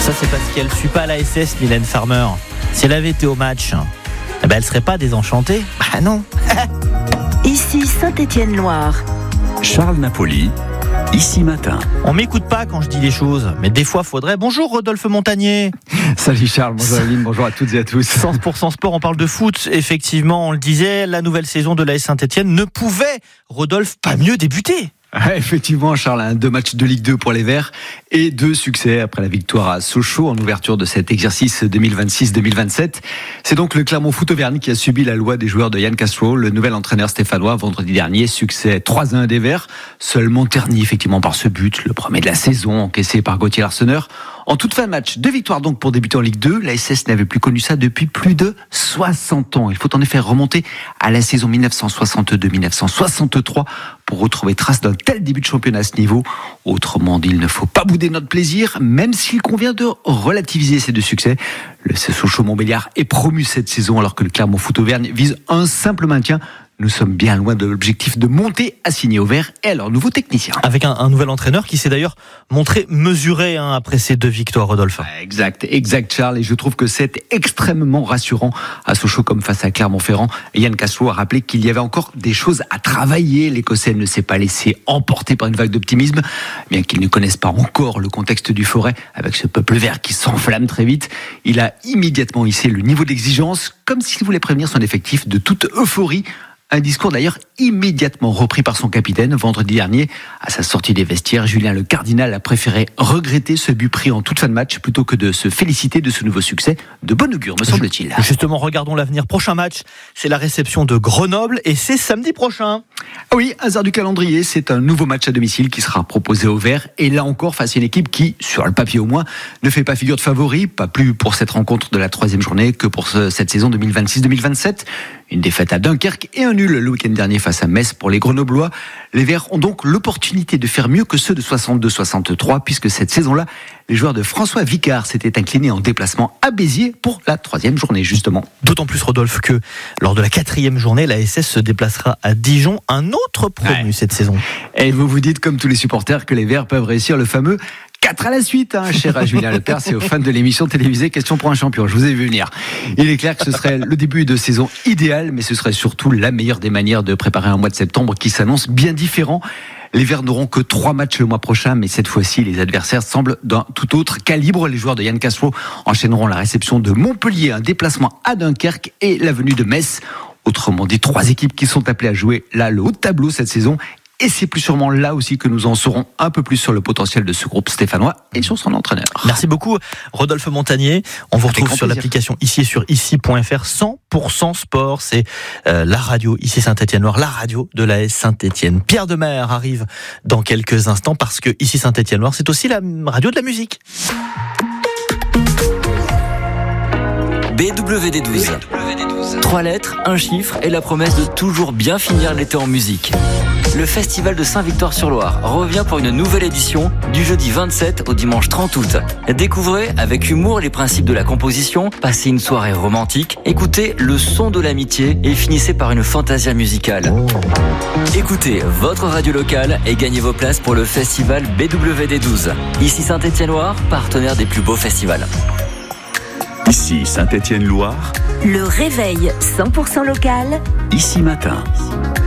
Ça, c'est parce qu'elle ne suit pas la SS, Mylène Farmer. Si elle avait été au match, elle serait pas désenchantée. Bah non. Ici Saint-Étienne-Loire. Charles Napoli, Ici Matin. On m'écoute pas quand je dis les choses, mais des fois faudrait. Bonjour Rodolphe Montagnier. Salut Charles, bonjour Aline, bonjour à toutes et à tous. 100% sport, on parle de foot. Effectivement, on le disait, la nouvelle saison de l'AS Saint-Étienne ne pouvait, Rodolphe, pas mieux débuter. Effectivement Charles, 2 matchs de Ligue 2 pour les Verts et 2 succès après la victoire à Sochaux en ouverture de cet exercice 2026-2027. C'est donc le Clermont Foot Auvergne qui a subi la loi des joueurs de Yann Castro, le nouvel entraîneur stéphanois vendredi dernier. Succès 3-1 des Verts, seulement terni effectivement par ce but, le premier de la saison encaissé par Gauthier Larseneur. En toute fin de match, 2 victoires donc pour débuter en Ligue 2. La SS n'avait plus connu ça depuis plus de 60 ans. Il faut en effet remonter à la saison 1962-1963 pour retrouver trace d'un tel début de championnat à ce niveau. Autrement dit, il ne faut pas bouder notre plaisir, même s'il convient de relativiser ces 2 succès. Le Sochaux-Montbéliard est promu cette saison alors que le Clermont Foot Auvergne vise un simple maintien. Nous sommes bien loin de l'objectif de monter assigné au Vert et à leur nouveau technicien. Avec un nouvel entraîneur qui s'est d'ailleurs montré mesuré après ces 2 victoires, Rodolphe. Exact Charles, et je trouve que c'est extrêmement rassurant à Sochaux comme face à Clermont-Ferrand. Yann Castro a rappelé qu'il y avait encore des choses à travailler. L'Écossais ne s'est pas laissé emporter par une vague d'optimisme, bien qu'il ne connaisse pas encore le contexte du Forêt avec ce peuple vert qui s'enflamme très vite. Il a immédiatement hissé le niveau d'exigence comme s'il voulait prévenir son effectif de toute euphorie. Un discours d'ailleurs immédiatement repris par son capitaine vendredi dernier. À sa sortie des vestiaires, Julien Le Cardinal a préféré regretter ce but pris en toute fin de match plutôt que de se féliciter de ce nouveau succès. De bon augure, me semble-t-il. Justement, regardons l'avenir. Prochain match, c'est la réception de Grenoble et c'est samedi prochain. Oui, hasard du calendrier, c'est un nouveau match à domicile qui sera proposé aux Verts. Et là encore, face à une équipe qui, sur le papier au moins, ne fait pas figure de favori. Pas plus pour cette rencontre de la 3e journée que pour cette saison 2026-2027. Une défaite à Dunkerque et un nul le week-end dernier face à Metz pour les Grenoblois. Les Verts ont donc l'opportunité de faire mieux que ceux de 62-63 puisque cette saison-là, les joueurs de François Vicard s'étaient inclinés en déplacement à Béziers pour la 3e journée justement. D'autant plus Rodolphe que lors de la 4e journée, la SS se déplacera à Dijon, un autre promu cette saison. Et vous vous dites comme tous les supporters que les Verts peuvent réussir le fameux 4 à la suite, cher à Julien Lepers et aux fans de l'émission télévisée Question pour un champion. Je vous ai vu venir. Il est clair que ce serait le début de saison idéal, mais ce serait surtout la meilleure des manières de préparer un mois de septembre qui s'annonce bien différent. Les Verts n'auront que 3 matchs le mois prochain, mais cette fois-ci, les adversaires semblent d'un tout autre calibre. Les joueurs de Yann Castro enchaîneront la réception de Montpellier, un déplacement à Dunkerque et la venue de Metz. Autrement dit, 3 équipes qui sont appelées à jouer là le haut de tableau cette saison. Et c'est plus sûrement là aussi que nous en saurons un peu plus sur le potentiel de ce groupe stéphanois et sur son entraîneur. Merci beaucoup Rodolphe Montagnier. On vous retrouve sur l'application ici et sur ici.fr. 100% sport, c'est la radio ici Saint-Étienne-Loire, la radio de l'AS Saint-Étienne. Pierre Demer arrive dans quelques instants parce que ici Saint-Étienne-Loire, c'est aussi la radio de la musique. BWD12. 3 lettres, un chiffre et la promesse de toujours bien finir l'été en musique. Le Festival de Saint-Victor-sur-Loire revient pour une nouvelle édition du jeudi 27 au dimanche 30 août. Découvrez avec humour les principes de la composition, passez une soirée romantique, écoutez le son de l'amitié et finissez par une fantasia musicale. Écoutez votre radio locale et gagnez vos places pour le festival BWD12. Ici Saint-Étienne-Loire, partenaire des plus beaux festivals. Ici Saint-Étienne-Loire. Le réveil 100% local. Ici Matin.